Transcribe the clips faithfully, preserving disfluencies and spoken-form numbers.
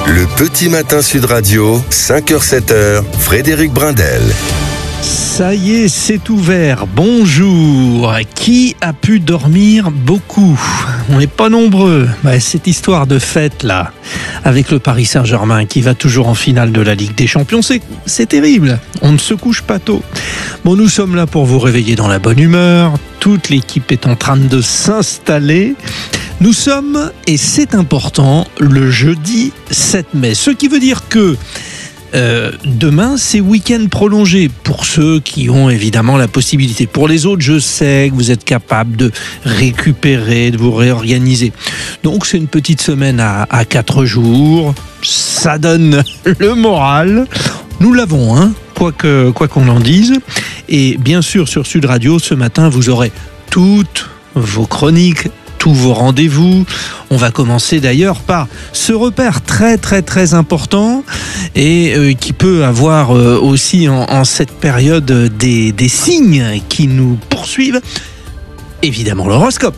Le petit matin Sud Radio, cinq heures sept heures, Frédéric Brindel. Ça y est, c'est ouvert. Bonjour. Qui a pu dormir beaucoup ? On n'est pas nombreux. Bah, cette histoire de fête là, avec le Paris Saint-Germain qui va toujours en finale de la Ligue des Champions, c'est, c'est terrible. On ne se couche pas tôt. Bon, nous sommes là pour vous réveiller dans la bonne humeur. Toute l'équipe est en train de s'installer. Nous sommes, et c'est important, le jeudi sept mai. Ce qui veut dire que Euh, demain, c'est week-end prolongé pour ceux qui ont évidemment la possibilité. Pour les autres, je sais que vous êtes capable de récupérer, de vous réorganiser. Donc, c'est une petite semaine à, à quatre jours. Ça donne le moral. Nous l'avons, hein, quoi que, quoi qu'on en dise. Et bien sûr, sur Sud Radio, ce matin, vous aurez toutes vos chroniques, tous vos rendez-vous. On va commencer d'ailleurs par ce repère très très très important et euh, qui peut avoir euh, aussi en, en cette période des, des signes qui nous poursuivent. Évidemment l'horoscope.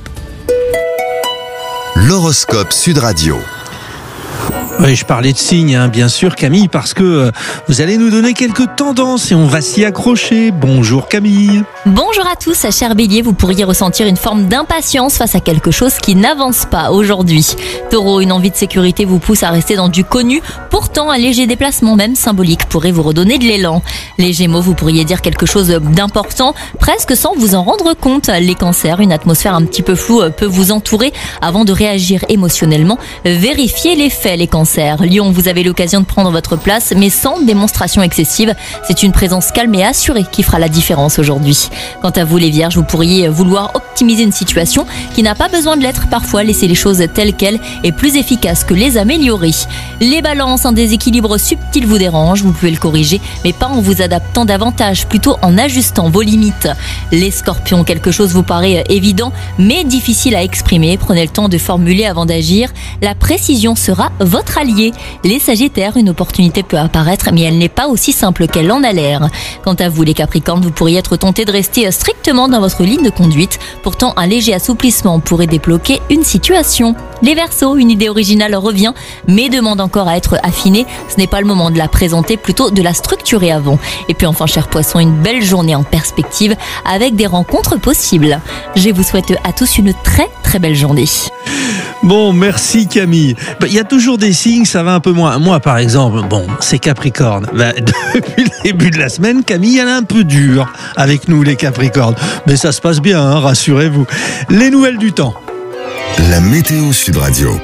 L'horoscope Sud Radio. Oui, je parlais de signes, hein, bien sûr, Camille, parce que euh, vous allez nous donner quelques tendances et on va s'y accrocher. Bonjour Camille. Bonjour à tous, cher Bélier, vous pourriez ressentir une forme d'impatience face à quelque chose qui n'avance pas aujourd'hui. Taureau, une envie de sécurité vous pousse à rester dans du connu, pourtant un léger déplacement, même symbolique, pourrait vous redonner de l'élan. Les Gémeaux, vous pourriez dire quelque chose d'important, presque sans vous en rendre compte. Les Cancers, une atmosphère un petit peu floue peut vous entourer avant de réagir émotionnellement. Vérifiez les faits, les Cancers. Lion, vous avez l'occasion de prendre votre place, mais sans démonstration excessive. C'est une présence calme et assurée qui fera la différence aujourd'hui. Quant à vous, les Vierges, vous pourriez vouloir optimiser une situation qui n'a pas besoin de l'être. Parfois, laisser les choses telles quelles est plus efficace que les améliorer. Les Balances, un déséquilibre subtil vous dérange. Vous pouvez le corriger, mais pas en vous adaptant davantage, plutôt en ajustant vos limites. Les Scorpions, quelque chose vous paraît évident, mais difficile à exprimer. Prenez le temps de formuler avant d'agir. La précision sera votre allié. Les Sagittaires, une opportunité peut apparaître, mais elle n'est pas aussi simple qu'elle en a l'air. Quant à vous, les Capricornes, vous pourriez être tenté de rester strictement dans votre ligne de conduite. Pourtant, un léger assouplissement pourrait débloquer une situation. Les Verseaux, une idée originale revient, mais demande encore à être affinée. Ce n'est pas le moment de la présenter, plutôt de la structurer avant. Et puis enfin, chers Poissons, une belle journée en perspective avec des rencontres possibles. Je vous souhaite à tous une très très belle journée. Bon, merci Camille. Il y a toujours des signes, ça va un peu moins. Moi, par exemple, bon, c'est Capricorne. Ben, depuis le début de la semaine, Camille, elle est un peu dure avec nous, les Capricornes. Mais ça se passe bien, hein, rassurez-vous. Les nouvelles du temps. La météo Sud Radio.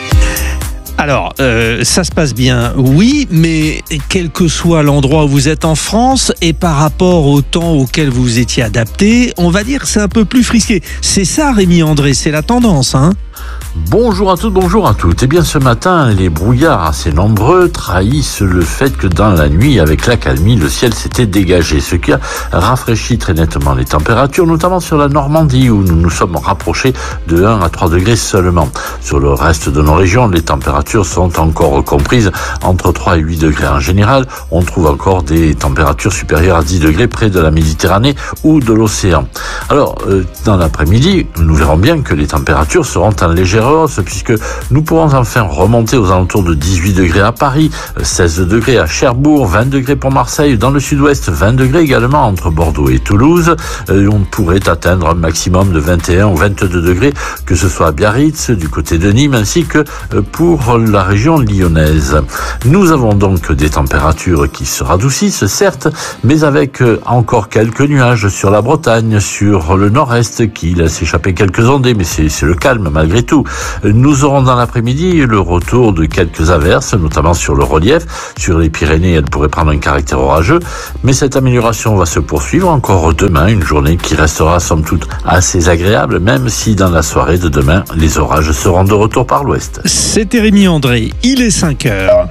Alors, euh, ça se passe bien, oui, mais quel que soit l'endroit où vous êtes en France et par rapport au temps auquel vous vous étiez adapté, on va dire que c'est un peu plus frisqué. C'est ça, Rémi André, c'est la tendance, hein ? Bonjour à toutes, bonjour à toutes. Eh bien, ce matin, les brouillards assez nombreux trahissent le fait que dans la nuit, avec l'accalmie, le ciel s'était dégagé, ce qui a rafraîchi très nettement les températures, notamment sur la Normandie, où nous nous sommes rapprochés de un à trois degrés seulement. Sur le reste de nos régions, les températures sont encore comprises entre trois et huit degrés. En général, on trouve encore des températures supérieures à dix degrés près de la Méditerranée ou de l'océan. Alors, euh, dans l'après-midi, nous verrons bien que les températures seront en légère hausse, puisque nous pourrons enfin remonter aux alentours de dix-huit degrés à Paris, seize degrés à Cherbourg, vingt degrés pour Marseille, dans le sud-ouest, vingt degrés également entre Bordeaux et Toulouse. On pourrait atteindre un maximum de vingt et un ou vingt-deux degrés, que ce soit à Biarritz, du côté de Nîmes, ainsi que pour la région lyonnaise. Nous avons donc des températures qui se radoucissent, certes, mais avec encore quelques nuages sur la Bretagne, sur le nord-est, qui laisse échapper quelques ondées, mais c'est, c'est le calme malgré tout. Nous aurons dans l'après-midi le retour de quelques averses, notamment sur le relief. Sur les Pyrénées, elles pourraient prendre un caractère orageux, mais cette amélioration va se poursuivre encore demain, une journée qui restera somme toute assez agréable, même si dans la soirée de demain, les orages seront de retour par l'ouest. C'était Rémi André, il est cinq heures.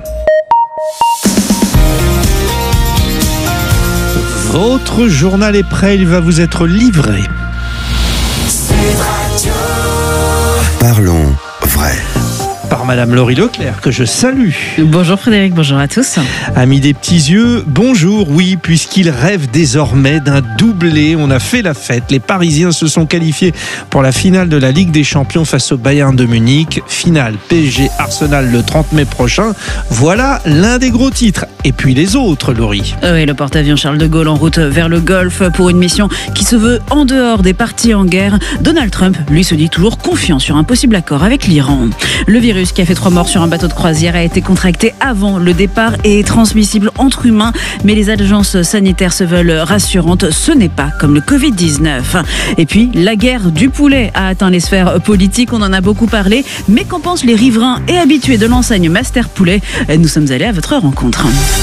Votre journal est prêt, il va vous être livré. Parlons vrai. Par Madame Laurie Leclerc, que je salue. Bonjour Frédéric, bonjour à tous. Amis des petits yeux, bonjour, oui, puisqu'ils rêvent désormais d'un doublé. On a fait la fête. Les Parisiens se sont qualifiés pour la finale de la Ligue des Champions face au Bayern de Munich. Finale P S G Arsenal le trente mai prochain. Voilà l'un des gros titres. Et puis les autres, Laurie. Oui, le porte-avions Charles de Gaulle en route vers le Golfe pour une mission qui se veut en dehors des partis en guerre. Donald Trump, lui, se dit toujours confiant sur un possible accord avec l'Iran. Le virus qui a fait trois morts sur un bateau de croisière a été contracté avant le départ et est transmissible entre humains. Mais les agences sanitaires se veulent rassurantes. Ce n'est pas comme le covid dix-neuf. Et puis, la guerre du poulet a atteint les sphères politiques. On en a beaucoup parlé. Mais qu'en pensent les riverains et habitués de l'enseigne Master Poulet? Nous sommes allés à votre rencontre.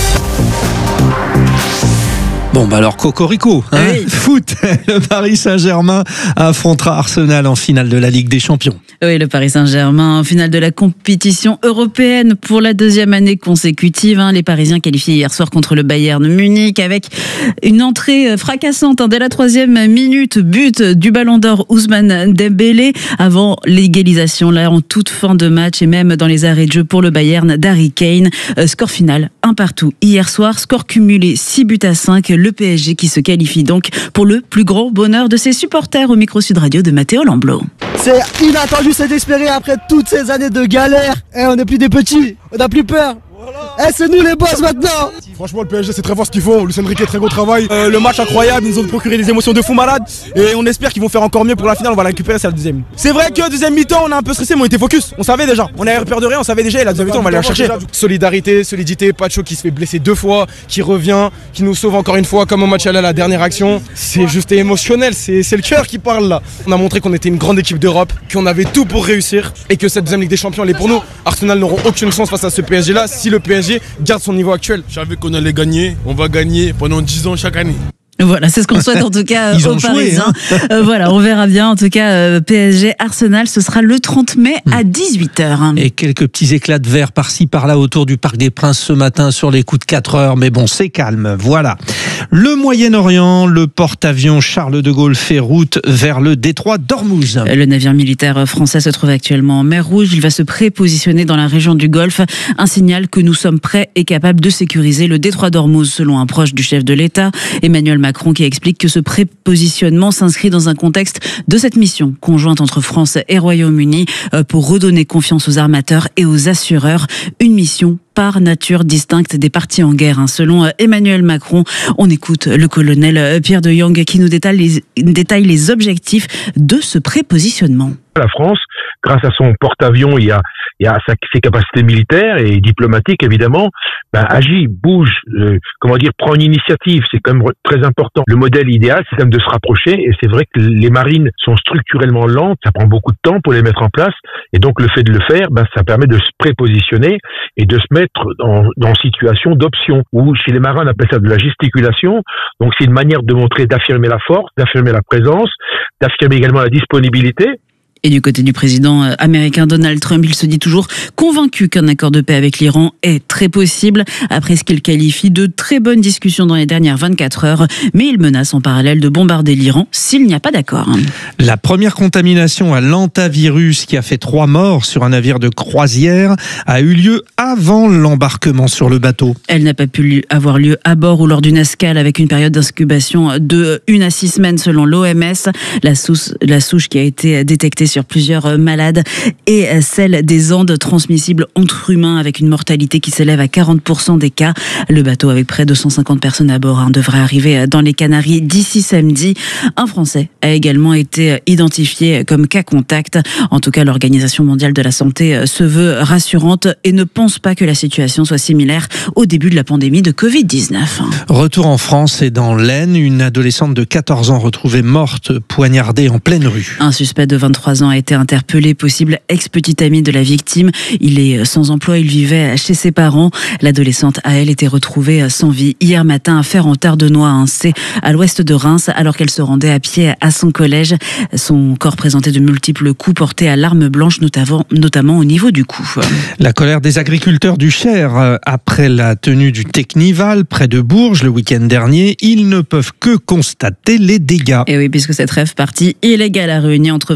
Bon, bah alors, Cocorico, hein, oui. Foot, le Paris Saint-Germain affrontera Arsenal en finale de la Ligue des Champions. Oui, le Paris Saint-Germain en finale de la compétition européenne pour la deuxième année consécutive. Hein. Les Parisiens qualifiés hier soir contre le Bayern Munich avec une entrée fracassante hein, dès la troisième minute. But du Ballon d'Or Ousmane Dembélé avant l'égalisation là en toute fin de match et même dans les arrêts de jeu pour le Bayern d'Harry Kane. Euh, score final un partout hier soir. Score cumulé six buts à cinq. Le P S G qui se qualifie donc pour le plus grand bonheur de ses supporters au micro Sud Radio de Matteo Lamblot. C'est inattendu, c'est espéré après toutes ces années de galère. Et on n'est plus des petits, on n'a plus peur. Voilà. Eh, c'est nous les boss maintenant. Franchement, le P S G c'est très fort ce qu'ils font. Lucien Riquet, très gros travail. Euh, le match incroyable, ils nous ont procuré des émotions de fou malade. Et on espère qu'ils vont faire encore mieux pour la finale. On va la récupérer, c'est la deuxième. C'est vrai que deuxième mi-temps, on a un peu stressé, mais on était focus. On savait déjà. On avait peur de rien, on savait déjà. Et la deuxième mi-temps, on va aller la chercher. Solidarité, solidité. Pacho qui se fait blesser deux fois, qui revient, qui nous sauve encore une fois, comme au match à la dernière action. C'est juste émotionnel. C'est, c'est le cœur qui parle là. On a montré qu'on était une grande équipe d'Europe, qu'on avait tout pour réussir et que cette deuxième Ligue des Champions, elle est pour nous. Arsenal n'auront aucune chance face à ce P S G là si le P S G garde son niveau actuel. Je savais qu'on allait gagner, on va gagner pendant dix ans chaque année. Voilà, c'est ce qu'on souhaite en tout cas Ils aux ont Parisiens. Joué, hein. euh, voilà, on verra bien. En tout cas, euh, P S G Arsenal, ce sera le trente mai à dix-huit heures. Et quelques petits éclats de verre par-ci par-là autour du Parc des Princes ce matin sur les coups de quatre heures. Mais bon, c'est calme. Voilà. Le Moyen-Orient, le porte-avions Charles de Gaulle fait route vers le détroit d'Ormuz. Le navire militaire français se trouve actuellement en mer Rouge. Il va se prépositionner dans la région du Golfe. Un signal que nous sommes prêts et capables de sécuriser le détroit d'Ormuz, selon un proche du chef de l'État, Emmanuel Macron, qui explique que ce prépositionnement s'inscrit dans un contexte de cette mission conjointe entre France et Royaume-Uni pour redonner confiance aux armateurs et aux assureurs. Une mission par nature distincte des partis en guerre. Selon Emmanuel Macron, on écoute le colonel Pierre de Jong qui nous détaille les, détaille les objectifs de ce prépositionnement. La France, grâce à son porte-avions et à, et à sa, ses capacités militaires et diplomatiques, évidemment, ben, agit, bouge, euh, comment dire, prend une initiative. C'est quand même très important. Le modèle idéal, c'est quand même de se rapprocher. Et c'est vrai que les marines sont structurellement lentes. Ça prend beaucoup de temps pour les mettre en place. Et donc, le fait de le faire, ben, ça permet de se prépositionner et de se mettre dans, dans situation d'option. Ou chez les marins, on appelle ça de la gesticulation. Donc, c'est une manière de montrer, d'affirmer la force, d'affirmer la présence, d'affirmer également la disponibilité. Et du côté du président américain Donald Trump, il se dit toujours convaincu qu'un accord de paix avec l'Iran est très possible, après ce qu'il qualifie de très bonnes discussions dans les dernières vingt-quatre heures. Mais il menace en parallèle de bombarder l'Iran s'il n'y a pas d'accord. La première contamination à l'hantavirus qui a fait trois morts sur un navire de croisière a eu lieu avant l'embarquement sur le bateau. Elle n'a pas pu avoir lieu à bord ou lors d'une escale avec une période d'incubation de une à six semaines selon l'O M S. La souche, la souche qui a été détectée sur plusieurs malades et celle des Andes transmissible entre humains avec une mortalité qui s'élève à quarante pour cent des cas. Le bateau avec près de cent cinquante personnes à bord hein, devrait arriver dans les Canaries d'ici samedi. Un Français a également été identifié comme cas contact. En tout cas, l'Organisation mondiale de la santé se veut rassurante et ne pense pas que la situation soit similaire au début de la pandémie de covid dix-neuf. Retour en France et dans l'Aisne, une adolescente de quatorze ans retrouvée morte, poignardée en pleine rue. Un suspect de vingt-trois ans a été interpellé, possible ex-petit ami de la victime. Il est sans emploi, il vivait chez ses parents. L'adolescente a, elle, été retrouvée sans vie hier matin à Fère-en-Tardenois, hein, c'est à l'ouest de Reims, alors qu'elle se rendait à pied à son collège. Son corps présentait de multiples coups portés à l'arme blanche, notamment, notamment au niveau du cou. La colère des agriculteurs du Cher après la tenue du Technival près de Bourges le week-end dernier. Ils ne peuvent que constater les dégâts. Et oui, puisque cette rêve partie illégale a réuni entre vingt mille et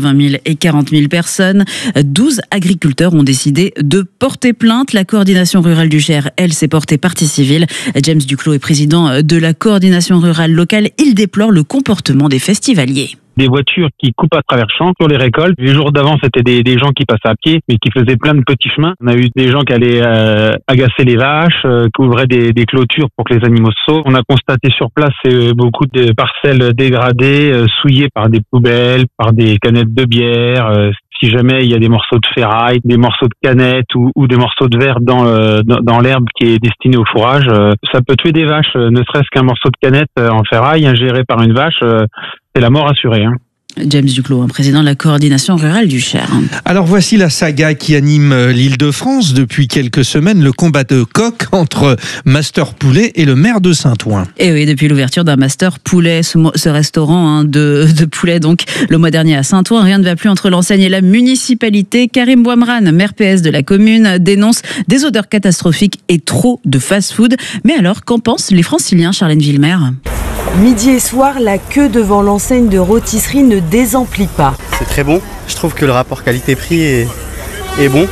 et quarante mille personnes. douze agriculteurs ont décidé de porter plainte. La coordination rurale du Cher, elle, s'est portée partie civile. James Duclos est président de la coordination rurale locale. Il déplore le comportement des festivaliers. Des voitures qui coupent à travers champs sur les récoltes. Les jours d'avant, c'était des, des gens qui passaient à pied, mais qui faisaient plein de petits chemins. On a eu des gens qui allaient euh, agacer les vaches, euh, qui ouvraient des, des clôtures pour que les animaux se sauvent. On a constaté sur place euh, beaucoup de parcelles dégradées, euh, souillées par des poubelles, par des canettes de bière. Euh, si jamais il y a des morceaux de ferraille, des morceaux de canettes ou, ou des morceaux de verre dans, euh, dans, dans l'herbe qui est destinée au fourrage, euh, ça peut tuer des vaches. Euh, ne serait-ce qu'un morceau de canette euh, en ferraille ingéré par une vache, euh, c'est la mort assurée. Hein. James Duclos, président de la coordination rurale du Cher. Alors voici la saga qui anime l'Île-de-France depuis quelques semaines, le combat de coq entre Master Poulet et le maire de Saint-Ouen. Et oui, depuis l'ouverture d'un Master Poulet, ce, ce restaurant hein, de, de poulet donc le mois dernier à Saint-Ouen, rien ne va plus entre l'enseigne et la municipalité. Karim Bouamran, maire P S de la commune, dénonce des odeurs catastrophiques et trop de fast-food. Mais alors, qu'en pensent les Franciliens, Charlène Villemer? Midi et soir, la queue devant l'enseigne de rôtisserie ne désemplit pas. C'est très bon. Je trouve que le rapport qualité-prix est, est bon.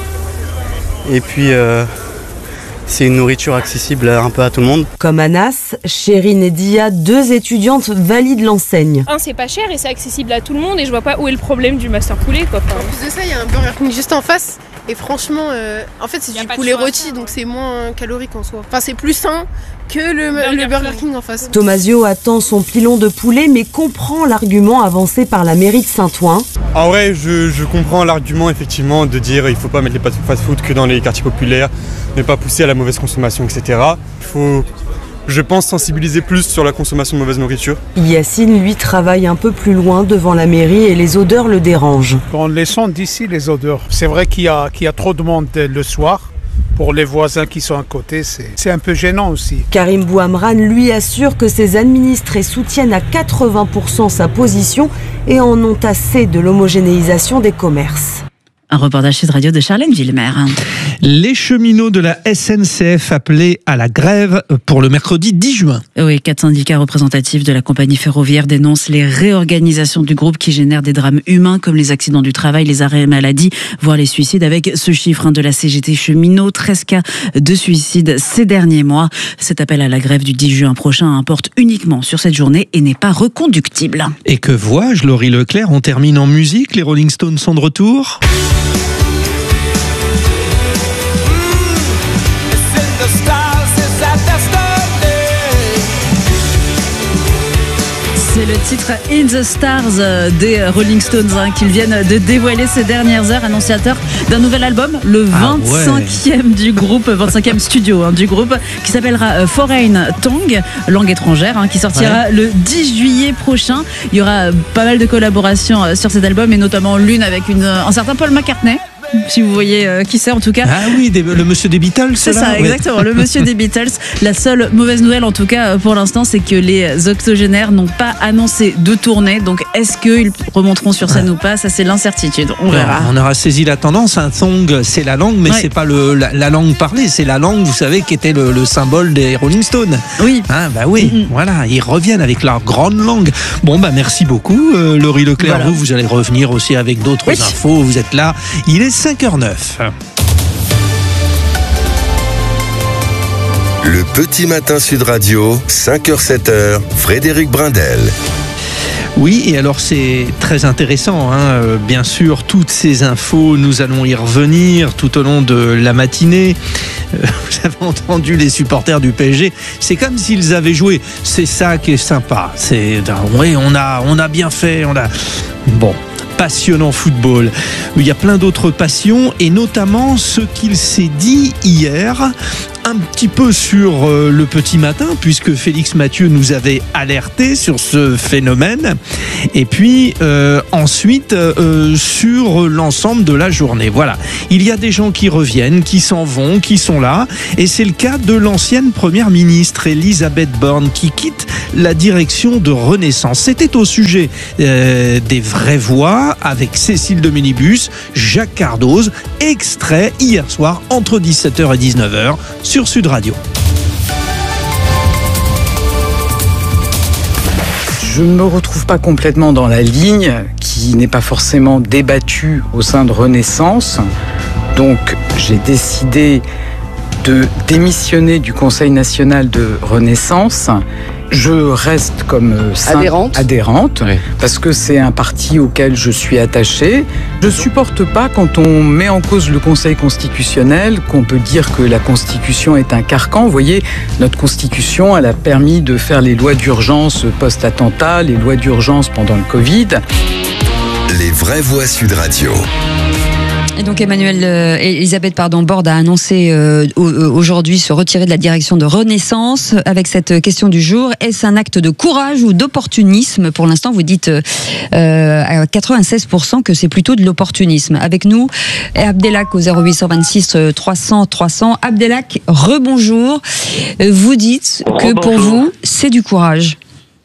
Et puis, euh, c'est une nourriture accessible un peu à tout le monde. Comme Anas, Chérine et Dia, deux étudiantes valident l'enseigne. Un, c'est pas cher et c'est accessible à tout le monde et je vois pas où est le problème du Master Poulet, quoi. Enfin, en plus de ça, il y a un Burger King juste en face. Et franchement, euh, en fait, c'est du poulet rôti, donc c'est moins calorique en soi. Enfin, c'est plus sain que le Burger, le Burger King. King en face. Tomasio attend son pilon de poulet, mais comprend l'argument avancé par la mairie de Saint-Ouen. En vrai, je, je comprends l'argument, effectivement, de dire qu'il ne faut pas mettre les fast-food que dans les quartiers populaires, ne pas pousser à la mauvaise consommation, et cetera. Il faut, je pense, sensibiliser plus sur la consommation de mauvaise nourriture. Yacine, lui, travaille un peu plus loin devant la mairie et les odeurs le dérangent. On les sent d'ici, les odeurs. C'est vrai qu'il y a, qu'il y a trop de monde le soir. Pour les voisins qui sont à côté, c'est, c'est un peu gênant aussi. Karim Bouamran, lui, assure que ses administrés soutiennent à quatre-vingts pour cent sa position et en ont assez de l'homogénéisation des commerces. Un reportage Sud Radio de Charlène Villemer. Les cheminots de la S N C F appelés à la grève pour le mercredi dix juin. Oui, quatre syndicats représentatifs de la compagnie ferroviaire dénoncent les réorganisations du groupe qui génèrent des drames humains comme les accidents du travail, les arrêts maladie, voire les suicides. Avec ce chiffre de la C G T cheminots, treize cas de suicide ces derniers mois. Cet appel à la grève du dix juin prochain importe uniquement sur cette journée et n'est pas reconductible. Et que vois-je, Laurie Leclerc, on termine en musique, les Rolling Stones sont de retour. C'est le titre In the Stars des Rolling Stones hein, qu'ils viennent de dévoiler ces dernières heures, annonciateur d'un nouvel album, le vingt-cinquième ah ouais. du groupe, vingt-cinquième studio hein, du groupe, qui s'appellera Foreign Tongue, langue étrangère, hein, qui sortira ouais. le dix juillet prochain. Il y aura pas mal de collaborations sur cet album, et notamment l'une avec une, un certain Paul McCartney. Si vous voyez euh, qui c'est en tout cas. Ah oui, des, le monsieur des Beatles. C'est là, ça, ouais. exactement, le monsieur des Beatles. La seule mauvaise nouvelle en tout cas pour l'instant, c'est que les octogénaires n'ont pas annoncé de tournée. Donc est-ce qu'ils remonteront sur scène ouais. ou pas? Ça c'est l'incertitude, on verra. On aura saisi la tendance, un song c'est la langue, mais ouais. c'est pas le, la, la langue parlée, c'est la langue, vous savez, qui était le, le symbole des Rolling Stones. Oui. Hein, bah oui, mm-hmm. voilà, ils reviennent avec leur grande langue. Bon bah merci beaucoup euh, Laurie Leclerc, voilà. vous, vous allez revenir aussi avec d'autres oui. infos, vous êtes là, il est cinq heures neuf. Le petit matin Sud Radio, cinq heures sept heures, Frédéric Brindel. Oui, et alors c'est très intéressant, hein. Bien sûr, toutes ces infos, nous allons y revenir tout au long de la matinée. Euh, vous avez entendu les supporters du P S G, c'est comme s'ils avaient joué. C'est ça qui est sympa. C'est, oui, on a, on a bien fait, on a... Bon... passionnant football. Il y a plein d'autres passions et notamment ce qu'il s'est dit hier un petit peu sur euh, le petit matin puisque Félix Mathieu nous avait alerté sur ce phénomène et puis euh, ensuite euh, sur l'ensemble de la journée. Voilà, il y a des gens qui reviennent, qui s'en vont, qui sont là et c'est le cas de l'ancienne première ministre Elisabeth Borne qui quitte la direction de Renaissance. C'était au sujet euh, des vraies voix avec Cécile de Minibus, Jacques Cardoz, extrait hier soir entre dix-sept heures et dix-neuf heures sur Sud Radio. Je ne me retrouve pas complètement dans la ligne qui qui n'est pas forcément débattu au sein de Renaissance. Donc j'ai décidé de démissionner du Conseil national de Renaissance. Je reste comme adhérente, adhérente oui. Parce que c'est un parti auquel je suis attachée. Je supporte pas quand on met en cause le Conseil constitutionnel, qu'on peut dire que la Constitution est un carcan. Vous voyez, notre Constitution, elle a permis de faire les lois d'urgence post-attentat, les lois d'urgence pendant le Covid. Les vraies voix Sud Radio. Et donc Emmanuel, euh, Elisabeth pardon, Borne a annoncé euh, aujourd'hui se retirer de la direction de Renaissance avec cette question du jour. Est-ce un acte de courage ou d'opportunisme? Pour l'instant, vous dites euh, à quatre-vingt-seize pour cent que c'est plutôt de l'opportunisme. Avec nous, Abdelak au zéro huit cent vingt-six trois cents trois cents. Abdelak, rebonjour. Vous dites que pour vous, c'est du courage.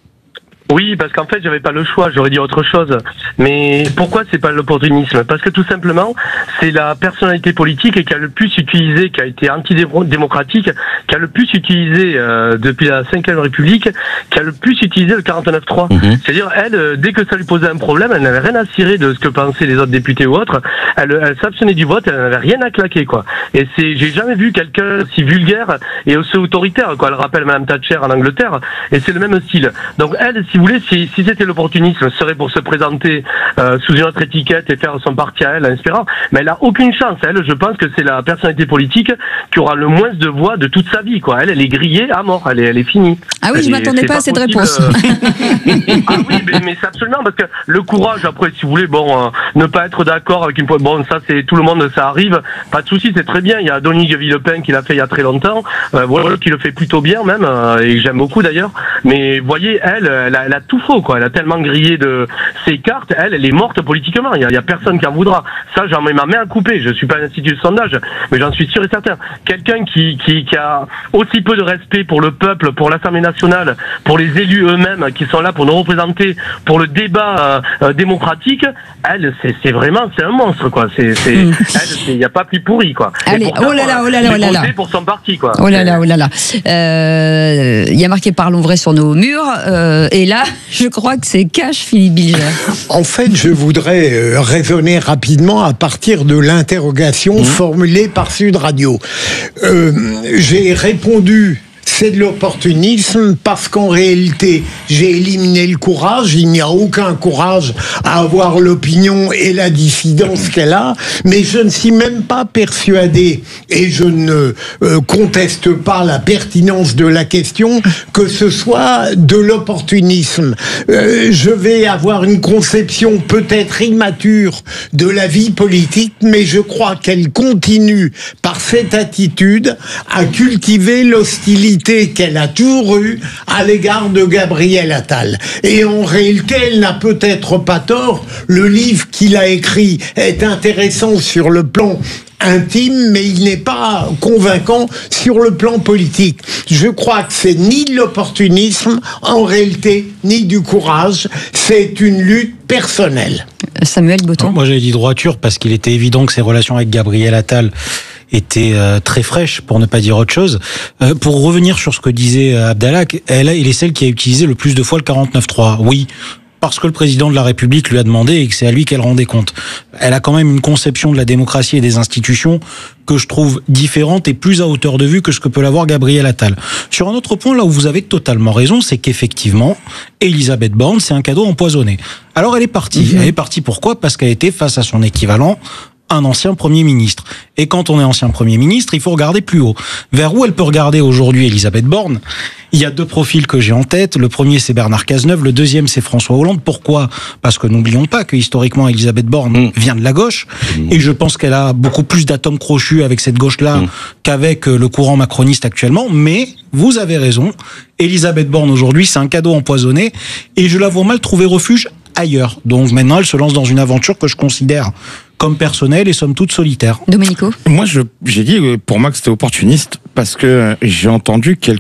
Oui, parce qu'en fait, j'avais pas le choix, j'aurais dit autre chose. Mais pourquoi c'est pas l'opportunisme? Parce que tout simplement, c'est la personnalité politique qui a le plus utilisé, qui a été antidémocratique, qui a le plus utilisé euh, depuis la cinquième République, qui a le plus utilisé le quarante-neuf trois. Mmh. C'est-à-dire, elle, dès que ça lui posait un problème, elle n'avait rien à cirer de ce que pensaient les autres députés ou autres. Elle, elle s'abstenait du vote, elle n'avait rien à claquer, quoi. Et c'est, j'ai jamais vu quelqu'un si vulgaire et aussi autoritaire, quoi. Elle rappelle Madame Thatcher en Angleterre, et c'est le même style. Donc elle, si vous voulez, si, si c'était l'opportunisme, ce serait pour se présenter euh, sous une autre étiquette et faire son parti à elle, en espérant. Mais elle a aucune chance. Elle, je pense que c'est la personnalité politique qui aura le moins de voix de toute sa vie, quoi. Elle, elle est grillée à mort. Elle est, elle est finie. Ah oui, elle je est, m'attendais pas à cette possible, réponse. Euh... ah oui, mais, mais c'est absolument parce que le courage, après, si vous voulez, bon, euh, ne pas être d'accord avec une fois, bon, ça c'est tout le monde, ça arrive. Pas de souci, c'est très bien. Il y a Dominique Villepin qui l'a fait il y a très longtemps, euh, voilà, qui le fait plutôt bien même, euh, et j'aime beaucoup d'ailleurs. Mais voyez, elle, elle a, elle a tout faux, quoi. Elle a tellement grillé de ses cartes. Elle, elle est morte politiquement. Il y a, il y a personne qui en voudra. Ça, j'en mets ma main à couper. Je suis pas un institut de sondage, mais j'en suis sûr et certain. Quelqu'un qui, qui, qui a aussi peu de respect pour le peuple, pour l'Assemblée nationale, pour les élus eux-mêmes qui sont là pour nous représenter, pour le débat euh, démocratique, elle, c'est, c'est vraiment, c'est un monstre, quoi. C'est, c'est, mmh. elle, il n'y a pas plus pourri, quoi. Allez, oh là là, oh là là, oh là là. Pour son parti, quoi. Oh là là, oh là là. Euh, il y a marqué parlons vrai sur nos murs, euh, et là, je crois que c'est cash, Philippe Bilger. En fait, je voudrais euh, raisonner rapidement à partir de l'interrogation mmh. formulée par Sud Radio. Euh, j'ai répondu. C'est de l'opportunisme parce qu'en réalité, j'ai éliminé le courage. Il n'y a aucun courage à avoir l'opinion et la dissidence qu'elle a. Mais je ne suis même pas persuadé, et je ne euh, conteste pas la pertinence de la question, que ce soit de l'opportunisme. Euh, je vais avoir une conception peut-être immature de la vie politique, mais je crois qu'elle continue par cette attitude à cultiver l'hostilité qu'elle a toujours eue à l'égard de Gabriel Attal. Et en réalité, elle n'a peut-être pas tort. Le livre qu'il a écrit est intéressant sur le plan intime, mais il n'est pas convaincant sur le plan politique. Je crois que c'est ni de l'opportunisme, en réalité, ni du courage. C'est une lutte personnelle. Samuel Botton. Moi, j'avais dit droiture parce qu'il était évident que ses relations avec Gabriel Attal était euh, très fraîche, pour ne pas dire autre chose. Euh, pour revenir sur ce que disait euh, Abdelak, elle, elle est celle qui a utilisé le plus de fois le quarante-neuf trois. Oui, parce que le président de la République lui a demandé et que c'est à lui qu'elle rendait compte. Elle a quand même une conception de la démocratie et des institutions que je trouve différente et plus à hauteur de vue que ce que peut l'avoir Gabriel Attal. Sur un autre point, là où vous avez totalement raison, c'est qu'effectivement, Elisabeth Borne, c'est un cadeau empoisonné. Alors elle est partie. Mmh. Elle est partie pourquoi ? Parce qu'elle était face à son équivalent, un ancien Premier ministre. Et quand on est ancien Premier ministre, il faut regarder plus haut. Vers où elle peut regarder aujourd'hui Elisabeth Borne ? Il y a deux profils que j'ai en tête. Le premier, c'est Bernard Cazeneuve. Le deuxième, c'est François Hollande. Pourquoi ? Parce que n'oublions pas que historiquement, Elisabeth Borne mmh. vient de la gauche. Mmh. Et je pense qu'elle a beaucoup plus d'atomes crochus avec cette gauche-là mmh. qu'avec le courant macroniste actuellement. Mais vous avez raison. Elisabeth Borne aujourd'hui, c'est un cadeau empoisonné. Et je la vois mal trouver refuge ailleurs. Donc maintenant, elle se lance dans une aventure que je considère comme personnelle et somme toute solitaire. Domenico ? Moi, je, j'ai dit pour moi que c'était opportuniste parce que j'ai entendu quelques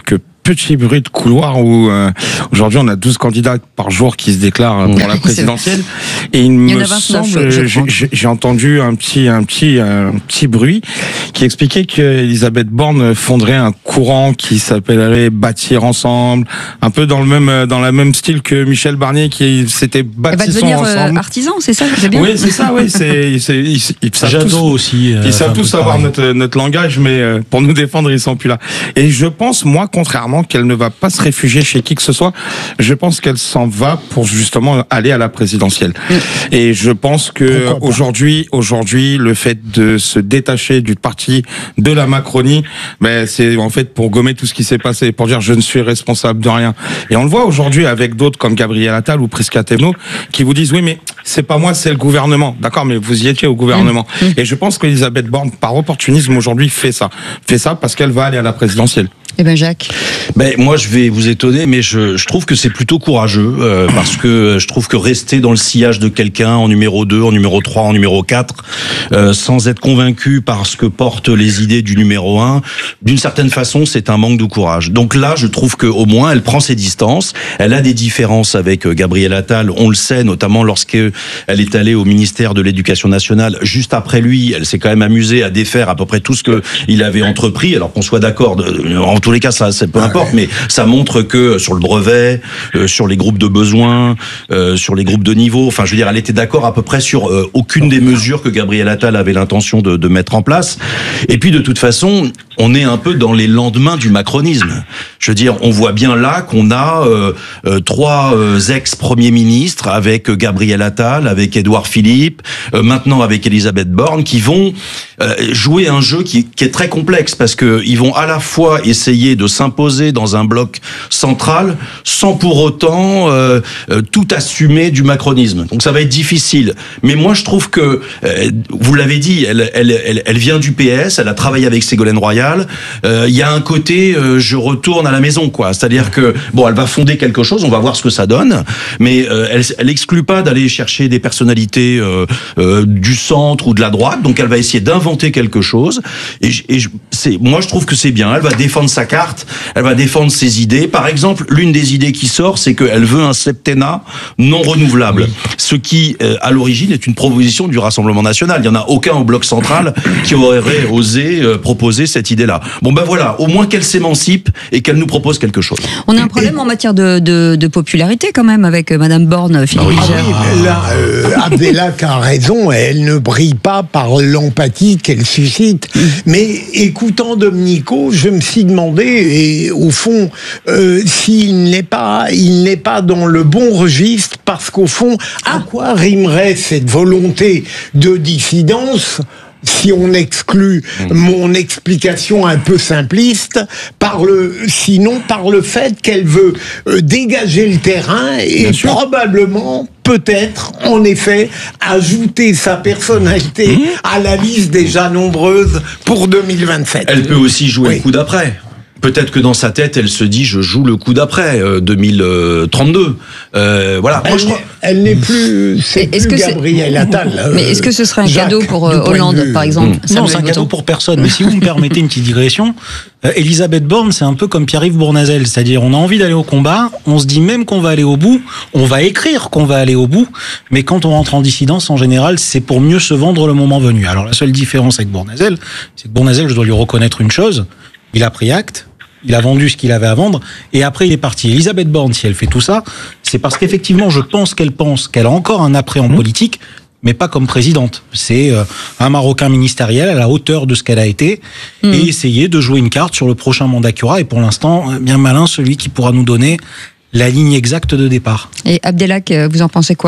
petit bruit de couloir où euh, aujourd'hui on a douze candidats par jour qui se déclarent pour la présidentielle et il, il me semble, j'ai entendu un petit un petit un petit bruit qui expliquait qu'Elisabeth Borne fonderait un courant qui s'appellerait Bâtir ensemble, un peu dans le même dans la même style que Michel Barnier qui s'était bâti son ensemble. Elle va devenir artisan, c'est ça, c'est bien. Oui, c'est ça, oui, c'est c'est ils, ils savent tous aussi. Euh, ils savent tous savoir notre notre langage, mais euh, pour nous défendre, ils sont plus là. Et je pense, moi, contrairement, qu'elle ne va pas se réfugier chez qui que ce soit. Je pense qu'elle s'en va pour justement aller à la présidentielle. Mmh. Et je pense que aujourd'hui, aujourd'hui, le fait de se détacher du parti de la Macronie, ben c'est en fait pour gommer tout ce qui s'est passé, pour dire je ne suis responsable de rien. Et on le voit aujourd'hui avec d'autres comme Gabriel Attal ou Prisca Thévenot qui vous disent oui mais c'est pas moi, c'est le gouvernement. D'accord, mais vous y étiez au gouvernement. Mmh. Et je pense qu'Elisabeth Borne, par opportunisme aujourd'hui, fait ça, fait ça parce qu'elle va aller à la présidentielle. Eh ben Jacques. Ben moi je vais vous étonner, mais je, je trouve que c'est plutôt courageux euh, parce que je trouve que rester dans le sillage de quelqu'un en numéro deux, en numéro trois, en numéro quatre, euh, sans être convaincu par ce que portent les idées du numéro un, d'une certaine façon c'est un manque de courage. Donc là je trouve que au moins elle prend ses distances. Elle a des différences avec Gabriel Attal, on le sait notamment lorsqu'elle est allée au ministère de l'Éducation nationale juste après lui. Elle s'est quand même amusée à défaire à peu près tout ce que il avait entrepris. Alors qu'on soit d'accord de, en tous les cas, ça, ça peu importe, mais ça montre que sur le brevet, euh, sur les groupes de besoins, euh, sur les groupes de niveau, enfin, je veux dire, elle était d'accord à peu près sur euh, aucune des mesures que Gabriel Attal avait l'intention de, de mettre en place. Et puis, de toute façon, on est un peu dans les lendemains du macronisme. Je veux dire, on voit bien là qu'on a euh, euh, trois euh, ex-premiers ministres avec Gabriel Attal, avec Édouard Philippe, euh, maintenant avec Elisabeth Borne, qui vont euh, jouer un jeu qui, qui est très complexe parce que ils vont à la fois essayer de s'imposer dans un bloc central sans pour autant euh, euh, tout assumer du macronisme. Donc ça va être difficile. Mais moi je trouve que, euh, vous l'avez dit, elle, elle, elle, elle vient du P S, elle a travaillé avec Ségolène Royal. Il euh, y a un côté euh, je retourne à la maison, quoi. C'est-à-dire que bon, elle va fonder quelque chose, on va voir ce que ça donne, mais euh, elle, elle exclut pas d'aller chercher des personnalités euh, euh, du centre ou de la droite. Donc elle va essayer d'inventer quelque chose. Et, et c'est, moi je trouve que c'est bien. Elle va défendre sa carte, elle va défendre ses idées. Par exemple, l'une des idées qui sort, c'est qu'elle veut un septennat non renouvelable. Oui. Ce qui, euh, à l'origine, est une proposition du Rassemblement national. Il n'y en a aucun au bloc central qui aurait osé euh, proposer cette idée-là. Bon ben voilà, au moins qu'elle s'émancipe et qu'elle nous propose quelque chose. On a un problème en matière de, de, de popularité quand même avec Madame Borne, Philippe ah oui, là, euh, Abdelak a raison, elle ne brille pas par l'empathie qu'elle suscite. Mais écoutant Domenico, je me suis demandé et au fond, euh, s'il n'est pas, il n'est pas dans le bon registre, parce qu'au fond, à quoi rimerait cette volonté de dissidence si on exclut mmh. mon explication un peu simpliste, par le, sinon par le fait qu'elle veut euh, dégager le terrain et probablement, peut-être, en effet, ajouter sa personnalité mmh. à la liste déjà nombreuse pour deux mille vingt-sept. Elle peut aussi jouer oui. le coup d'après. Peut-être que dans sa tête, elle se dit, je joue le coup d'après, euh, deux mille trente-deux. Euh, voilà. Elle, Moi, je crois... elle n'est plus, c'est plus que Gabriel Attal. Euh, Mais est-ce que ce serait un Jacques, cadeau pour euh, Hollande, par exemple? mmh. Non, c'est un cadeau pour personne. Mais si vous me permettez une petite digression, euh, Elisabeth Borne, c'est un peu comme Pierre-Yves Bournazel. C'est-à-dire, on a envie d'aller au combat, on se dit même qu'on va aller au bout, on va écrire qu'on va aller au bout, mais quand on rentre en dissidence, en général, c'est pour mieux se vendre le moment venu. Alors, la seule différence avec Bournazel, c'est que Bournazel, je dois lui reconnaître une chose, il a pris acte, il a vendu ce qu'il avait à vendre, et après il est parti. Elisabeth Borne, si elle fait tout ça, c'est parce qu'effectivement, je pense qu'elle pense qu'elle a encore un après en mmh. politique, mais pas comme présidente. C'est euh, un Marocain ministériel à la hauteur de ce qu'elle a été, mmh. et essayer de jouer une carte sur le prochain mandat qu'il y aura, et pour l'instant, bien malin, celui qui pourra nous donner la ligne exacte de départ. Et Abdelak, vous en pensez quoi ?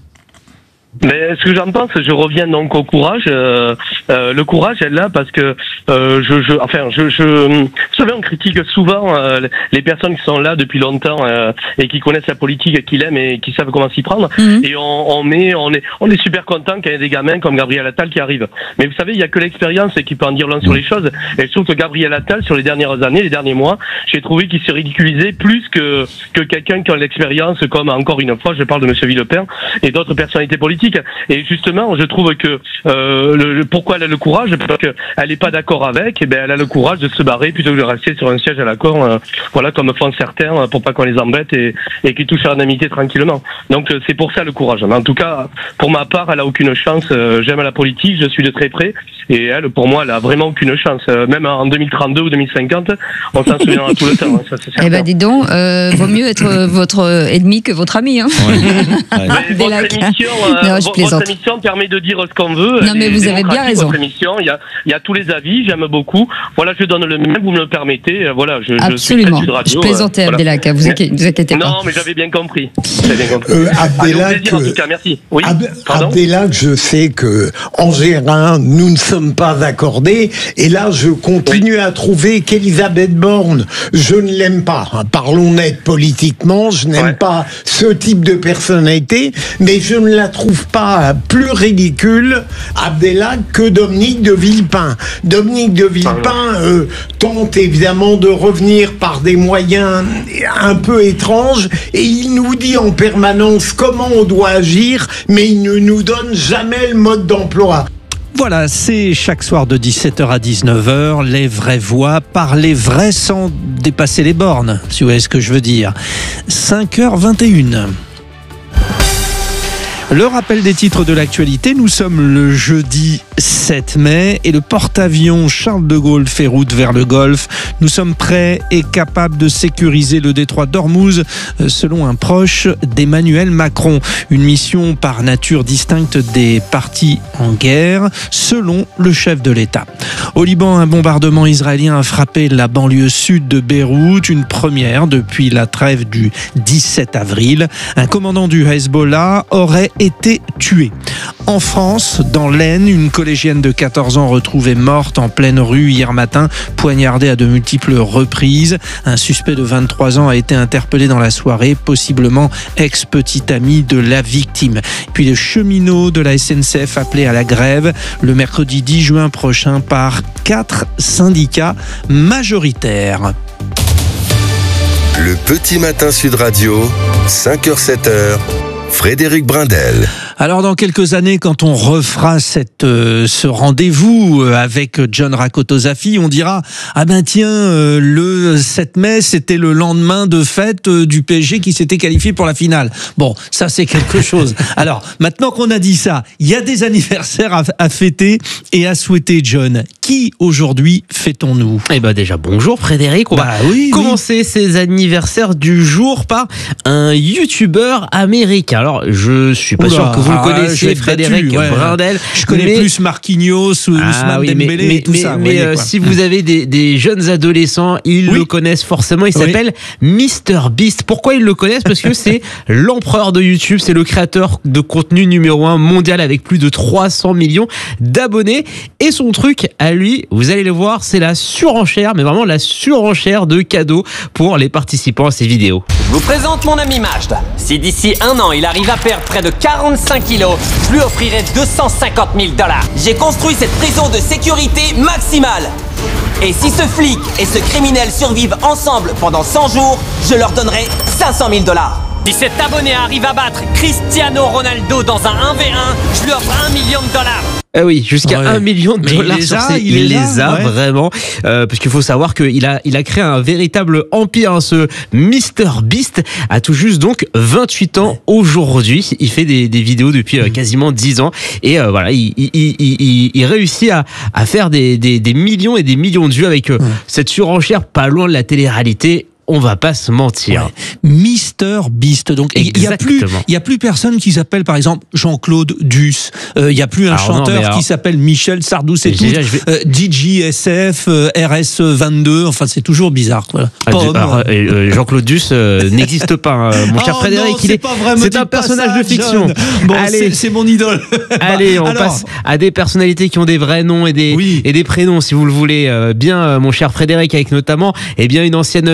Mais ce que j'en pense, je reviens donc au courage. Euh, euh, le courage, elle l'a parce que euh, je, je, enfin, je, je, vous savez, on critique souvent euh, les personnes qui sont là depuis longtemps euh, et qui connaissent la politique, qui l'aiment et qui savent comment s'y prendre. Mmh. Et on, on met, on est, on est super content qu'il y ait des gamins comme Gabriel Attal qui arrivent. Mais vous savez, il y a que l'expérience qui peut en dire long sur les choses. Et je trouve que Gabriel Attal, sur les dernières années, les derniers mois, j'ai trouvé qu'il se ridiculisait plus que que quelqu'un qui a l'expérience, comme encore une fois, je parle de Monsieur Villepin et d'autres personnalités politiques. politique. Et justement, je trouve que euh, le, le, pourquoi elle a le courage, parce qu'elle n'est pas d'accord avec, et ben elle a le courage de se barrer plutôt que de rester sur un siège à la con, euh, voilà, comme font certains, pour pas qu'on les embête et, et qu'ils touchent à l'indemnité tranquillement. Donc c'est pour ça le courage. Mais en tout cas, pour ma part, elle a aucune chance. Euh, j'aime la politique, je suis de très près, et elle, pour moi, elle a vraiment aucune chance. Euh, même en deux mille trente-deux ou deux mille cinquante, on s'en souviendra tout le temps. Hein, ça, c'est certain. Eh ben, dis donc, euh, vaut mieux être votre ennemi que votre ami. Hein. Ouais. Ouais. Votre, émission, euh, non, votre émission permet de dire ce qu'on veut. Non, mais vous avez bien raison. Votre émission, il y a, il y a tous les avis, j'aime beaucoup. Voilà, je donne le mien, vous me le permettez. Voilà, je, absolument. Je, suis radio, je plaisantais, euh, Abdelak, voilà. vous, inquiétez, vous inquiétez pas. Non, mais j'avais bien compris. J'avais bien compris. Euh, Abdelak, plaisir, en tout cas, merci. Oui, Ab- Abdelak, je sais que en Gérin, nous ne sommes pas accordés. Et là, je continue oui. à trouver qu'Elisabeth Borne, je ne l'aime pas. Hein, parlons net politiquement, je n'aime ouais. pas ce type de personnalité, mais je ne la trouve pas plus ridicule, Abdelak, que Dominique de Villepin. Dominique de Villepin euh, tente évidemment de revenir par des moyens un peu étranges et il nous dit en permanence comment on doit agir, mais il ne nous donne jamais le mode d'emploi. Voilà, c'est chaque soir de dix-sept heures à dix-neuf heures, les vraies voix, parler vrai sans dépasser les bornes, si vous voyez ce que je veux dire. cinq heures vingt et une. Le rappel des titres de l'actualité, nous sommes le jeudi sept mai et le porte-avions Charles de Gaulle fait route vers le Golfe. Nous sommes prêts et capables de sécuriser le détroit d'Ormuz selon un proche d'Emmanuel Macron. Une mission par nature distincte des partis en guerre selon le chef de l'État. Au Liban, un bombardement israélien a frappé la banlieue sud de Beyrouth, une première depuis la trêve du dix-sept avril. Un commandant du Hezbollah aurait été tué. En France, dans l'Aisne, une collégienne de quatorze ans retrouvée morte en pleine rue hier matin, poignardée à de multiples reprises. Un suspect de vingt-trois ans a été interpellé dans la soirée, possiblement ex-petit ami de la victime. Puis les cheminots de la S N C F appelés à la grève le mercredi dix juin prochain par quatre syndicats majoritaires. Le petit matin Sud Radio, cinq heures sept heures. Frédéric Brindel. Alors dans quelques années, quand on refera cette, euh, ce rendez-vous avec John Rakotozafi, on dira ah ben tiens euh, le sept mai c'était le lendemain de fête euh, du P S G qui s'était qualifié pour la finale. Bon, ça c'est quelque chose. Alors maintenant qu'on a dit ça, il y a des anniversaires à, à fêter et à souhaiter, John. Qui aujourd'hui fêtons-nous ? Eh ben déjà bonjour Frédéric. On bah, va oui, commencer oui. ces anniversaires du jour par un youtubeur américain. Alors je suis pas Oula, sûr que vous le connaissiez, ah, Frédéric battu, ouais. Brindel. Je connais mais... plus Marquinhos ou Ousmane ah, oui, Dembélé mais, et tout mais, ça. Mais euh, si vous avez des, des jeunes adolescents, ils oui. le connaissent forcément. Il oui. s'appelle MrBeast. Pourquoi ils le connaissent ? Parce que c'est l'empereur de YouTube, c'est le créateur de contenu numéro un mondial avec plus de trois cents millions d'abonnés. Et son truc à lui, vous allez le voir, c'est la surenchère, mais vraiment la surenchère de cadeaux pour les participants à ces vidéos. Je vous présente mon ami Majd. Si d'ici un an il arrive à perdre près de quarante-cinq kilos, je lui offrirai deux cent cinquante mille dollars. J'ai construit cette prison de sécurité maximale. Et si ce flic et ce criminel survivent ensemble pendant cent jours, je leur donnerai cinq cent mille dollars. Si cet abonné arrive à battre Cristiano Ronaldo dans un un v un, je lui offre un million de dollars. Ah oui, jusqu'à ouais. un million de Mais dollars il les sur a, ses... il, il les a, a ouais. vraiment. Euh, parce qu'il faut savoir qu'il a, il a créé un véritable empire. Hein, ce MrBeast a tout juste donc vingt-huit ans ouais. aujourd'hui. Il fait des, des vidéos depuis euh, quasiment dix ans. Et euh, voilà, il, il, il, il, il réussit à, à faire des, des, des millions et des millions de vues avec euh, ouais. cette surenchère pas loin de la télé-réalité. On va pas se mentir. Ouais. MrBeast. Donc, il y a plus, il y a plus personne qui s'appelle, par exemple, Jean-Claude Duss. Il euh, y a plus un alors chanteur non, alors... qui s'appelle Michel Sardou, c'est tout. Vais... Euh, D J S F, euh, R S vingt-deux. Enfin, c'est toujours bizarre. Voilà. Ah, alors, euh, Jean-Claude Duss euh, n'existe pas, hein. Mon cher oh Frédéric. Non, il est, c'est un personnage ça, de fiction. Bon, allez, c'est, c'est mon idole. Allez, on alors... passe à des personnalités qui ont des vrais noms et des, oui. et des prénoms, si vous le voulez. Euh, bien, euh, mon cher Frédéric, avec notamment, eh bien, une ancienne ministre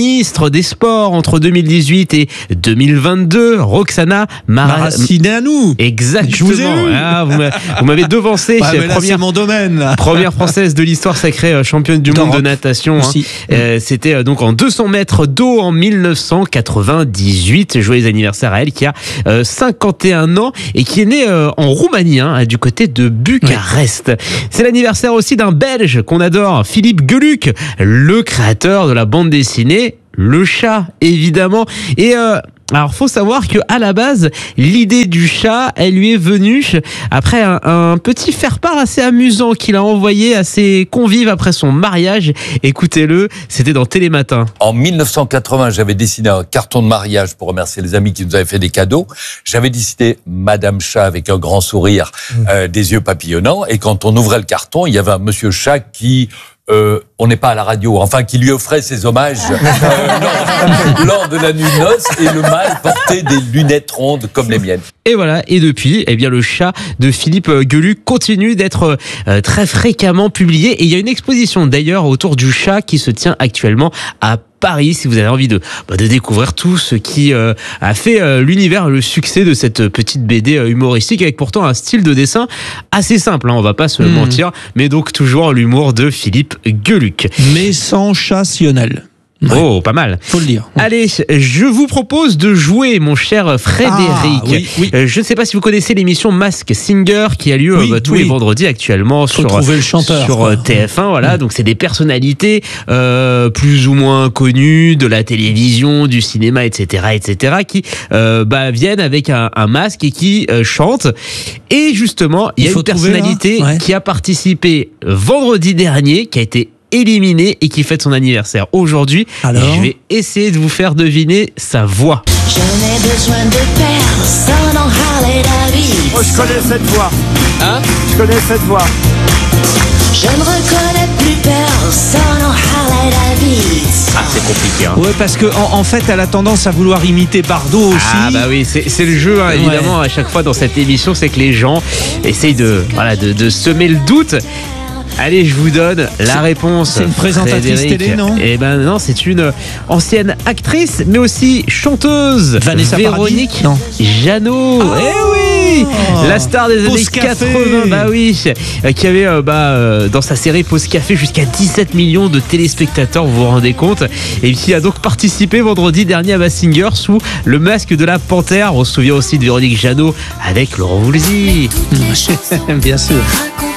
ministre des Sports entre deux mille dix-huit et deux mille vingt-deux, Roxana Mara... Maracineanu. Exactement. Je vous ai eu. Ah, vous m'avez devancé. Ouais, c'est là, première, mon domaine. Là. Première française de l'histoire sacrée, championne du monde de natation. Hein. Euh, c'était donc en deux cents mètres d'eau en mille neuf cent quatre-vingt-dix-huit. Joyeux anniversaire à elle qui a euh, cinquante et un ans et qui est née euh, en Roumanie, hein, du côté de Bucarest. Ouais. C'est l'anniversaire aussi d'un Belge qu'on adore, Philippe Geluck, le créateur de la bande dessinée Le Chat, évidemment. Et euh, alors, faut savoir que à la base, l'idée du chat, elle lui est venue après un, un petit faire-part assez amusant qu'il a envoyé à ses convives après son mariage. Écoutez-le, c'était dans Télématin. En mille neuf cent quatre-vingts, j'avais dessiné un carton de mariage pour remercier les amis qui nous avaient fait des cadeaux. J'avais dessiné Madame Chat avec un grand sourire, euh, des yeux papillonnants. Et quand on ouvrait le carton, il y avait un monsieur chat qui... Euh, on n'est pas à la radio, enfin qui lui offrait ses hommages euh, lors, lors de la nuit de noces, et le mâle portait des lunettes rondes comme les miennes. Et voilà, et depuis, eh bien le chat de Philippe Geluck continue d'être euh, très fréquemment publié, et il y a une exposition d'ailleurs autour du chat qui se tient actuellement à Paris, si vous avez envie de, bah, de découvrir tout ce qui euh, a fait euh, l'univers, le succès de cette petite B D euh, humoristique, avec pourtant un style de dessin assez simple, hein, on va pas se mmh. mentir, mais donc toujours l'humour de Philippe Geluck. Mais sensationnel. Ouais. Oh, pas mal. Faut le dire. Allez, je vous propose de jouer, mon cher Frédéric. Ah, oui, oui. Euh, je ne sais pas si vous connaissez l'émission Mask Singer qui a lieu oui, euh, tous oui. les vendredis actuellement Faut sur, trouver le chanteur, sur quoi. T F un. Voilà, mmh. donc c'est des personnalités euh, plus ou moins connues de la télévision, du cinéma, et cetera, et cetera, qui euh, bah, viennent avec un, un masque et qui euh, chantent. Et justement, il y a une personnalité ouais. qui a participé vendredi dernier, qui a été éliminé et qui fête son anniversaire aujourd'hui. Alors, et je vais essayer de vous faire deviner sa voix. Je n'ai besoin de personne en Harley Davidson. Oh, je connais cette voix. Hein? Je connais cette voix. Je ne reconnais plus personne en Harley Davidson. Ah, c'est compliqué. Hein. Ouais, parce que en, en fait, elle a tendance à vouloir imiter Bardot aussi. Ah bah oui, c'est, c'est le jeu, hein, évidemment. Ouais. À chaque fois dans cette émission, c'est que les gens essayent de, voilà, de, de semer le doute. Allez, je vous donne la c'est, réponse. C'est une présentatrice Frédéric. télé, non? Eh ben non, c'est une ancienne actrice, mais aussi chanteuse. Vanessa Véronique non. Jeannot. Oh eh oui, la star des Pause années café. quatre-vingts. Bah oui, qui avait euh, bah, euh, dans sa série Pause Café jusqu'à dix-sept millions de téléspectateurs, vous vous rendez compte? Et qui a donc participé vendredi dernier à Mask Singer sous le masque de la panthère. On se souvient aussi de Véronique Jeannot avec Laurent Voulzy. Bien sûr.